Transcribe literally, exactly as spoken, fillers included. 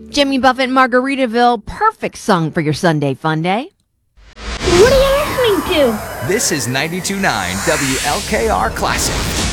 Jimmy Buffett, Margaritaville, perfect song for your Sunday fun day. What are you listening to? This is ninety-two point nine W L K R Classic.